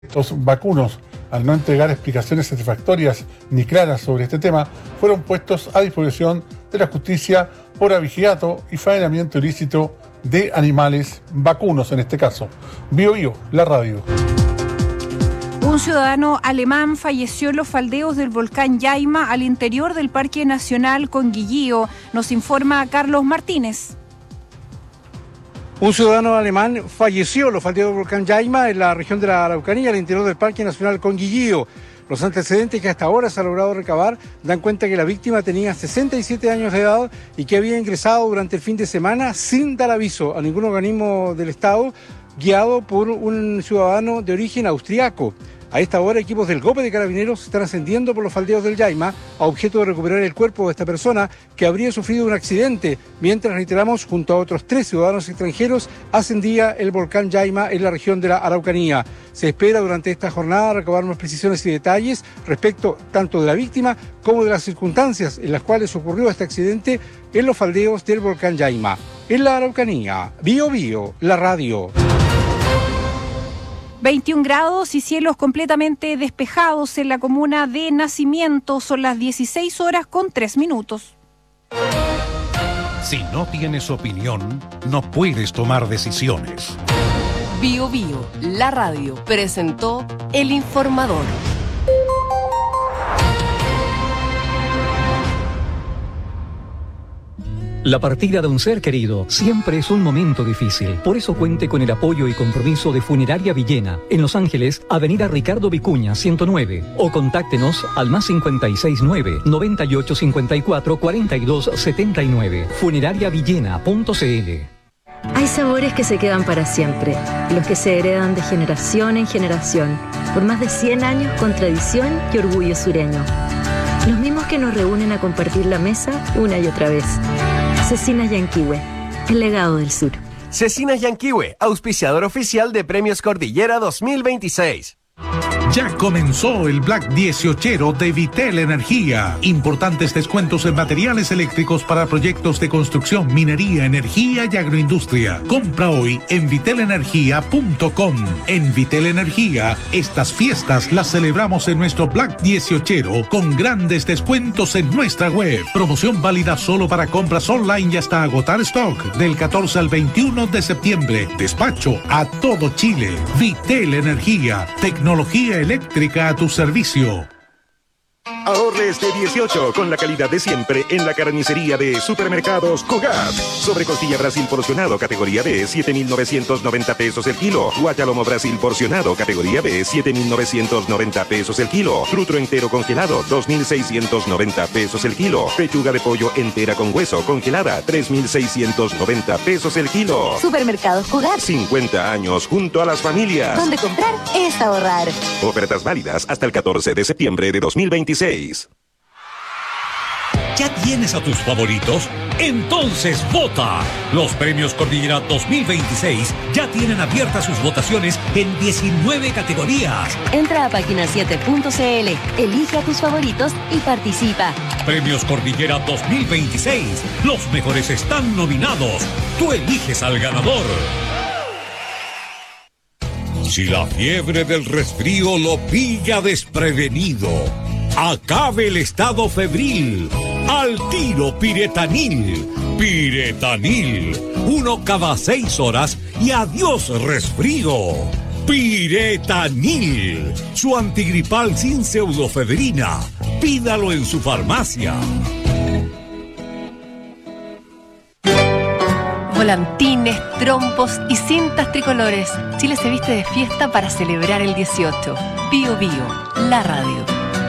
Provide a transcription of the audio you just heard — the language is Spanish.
Estos vacunos, al no entregar explicaciones satisfactorias ni claras sobre este tema, fueron puestos a disposición de la justicia por abigeato y faenamiento ilícito de animales vacunos, en este caso. Bio Bio, la radio. Un ciudadano alemán falleció en los faldeos del volcán Yaima al interior del Parque Nacional Conguillío. Nos informa Carlos Martínez. Un ciudadano alemán falleció en los faldeos del volcán Yaima en la región de la Araucanía, al interior del Parque Nacional Conguillío. Los antecedentes que hasta ahora se ha logrado recabar dan cuenta que la víctima tenía 67 años de edad y que había ingresado durante el fin de semana sin dar aviso a ningún organismo del Estado, guiado por un ciudadano de origen austriaco. A esta hora, equipos del GOPE de Carabineros están ascendiendo por los faldeos del Yaima a objeto de recuperar el cuerpo de esta persona que habría sufrido un accidente, mientras, reiteramos, junto a otros 3 ciudadanos extranjeros, ascendía el volcán Yaima en la región de la Araucanía. Se espera durante esta jornada recabar más precisiones y detalles respecto tanto de la víctima como de las circunstancias en las cuales ocurrió este accidente en los faldeos del volcán Yaima. En la Araucanía, Bio Bio, la radio. 21 grados y cielos completamente despejados en la comuna de Nacimiento. Son las 16:03. Si no tienes opinión, no puedes tomar decisiones. Bio Bio, la radio, presentó El Informador. La partida de un ser querido siempre es un momento difícil. Por eso cuente con el apoyo y compromiso de Funeraria Villena, en Los Ángeles, Avenida Ricardo Vicuña, 109. O contáctenos al +569 9854 4279. Funerariavillena.cl. Hay sabores que se quedan para siempre, los que se heredan de generación en generación, por más de 100 años con tradición y orgullo sureño. Los mismos que nos reúnen a compartir la mesa una y otra vez. Cecinas Yanquihue, el legado del sur. Cecinas Yanquihue, auspiciador oficial de Premios Cordillera 2026. Ya comenzó el Black 18 de Vitel Energía. Importantes descuentos en materiales eléctricos para proyectos de construcción, minería, energía y agroindustria. Compra hoy en vitelenergia.com. En Vitel Energía, estas fiestas las celebramos en nuestro Black 18 con grandes descuentos en nuestra web. Promoción válida solo para compras online y hasta agotar stock. Del 14 al 21 de septiembre. Despacho a todo Chile. Vitel Energía. Tecnología eléctrica a tu servicio. Ahorre este 18 con la calidad de siempre en la carnicería de Supermercados Cogat. Sobre costilla Brasil porcionado categoría B, 7.990 pesos el kilo. Guachalomo Brasil porcionado categoría B, 7.990 pesos el kilo. Trutro entero congelado, 2.690 pesos el kilo. Pechuga de pollo entera con hueso congelada, 3.690 pesos el kilo. Supermercados Cogat. 50 años junto a las familias. Donde comprar es ahorrar. Ofertas válidas hasta el 14 de septiembre de 2026. ¿Ya tienes a tus favoritos? Entonces vota. Los Premios Cordillera 2026 ya tienen abiertas sus votaciones en 19 categorías. Entra a página7.cl, elige a tus favoritos y participa. Premios Cordillera 2026. Los mejores están nominados. Tú eliges al ganador. Si la fiebre del resfrío lo pilla desprevenido, acabe el estado febril. Al tiro Piretanil. Piretanil. 1 cada 6 horas y adiós resfrío. Piretanil. Su antigripal sin pseudofebrina. Pídalo en su farmacia. Volantines, trompos y cintas tricolores. Chile se viste de fiesta para celebrar el 18. Bio Bio, la radio.